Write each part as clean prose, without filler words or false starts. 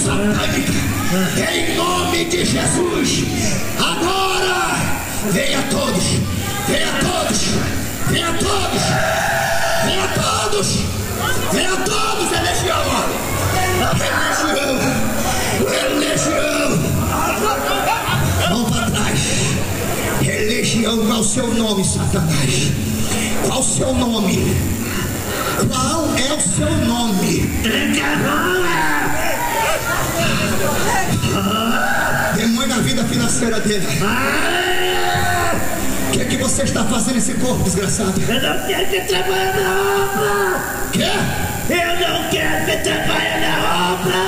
satânica, em nome de Jesus. Agora, venha todos, venha todos, venha todos, venha todos, venha todos, é legião, é legião. Mão para trás. Religião, qual é o seu nome, Satanás? Qual o seu nome? Qual é o seu nome? Demônio na vida financeira dele. O que é que você está fazendo nesse corpo, desgraçado? Eu não quero que trabalhe na obra. Quê? Eu não quero que trabalhe na obra.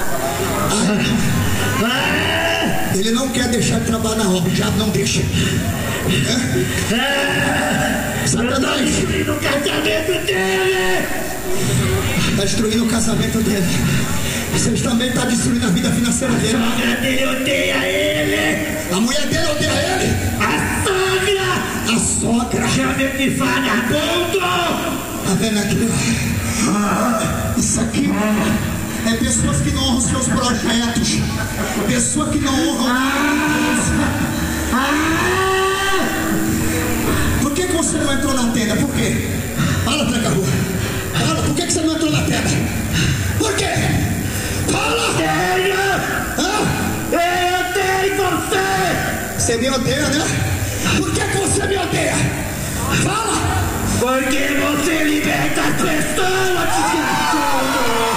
Ele não quer deixar de trabalhar na obra, o diabo não deixa. Satanás destruindo o casamento dele. está destruindo o casamento dele. Vocês também estão destruindo a vida financeira dele. A sogra dele odeia ele. A mulher dele odeia ele. A sogra chama ele de vagabundo. Tá vendo aqui? Isso aqui é pessoas que não honram seus projetos. Pessoas que não honram. Por que você não entrou na tenda? Por quê? Fala, Tranca-Rua. Fala, por que você não entrou na tenda? Por quê? Fala! Eu odeio você! Você me odeia, né? Por que você me odeia? Fala! Porque você liberta as pessoas, desgraçado!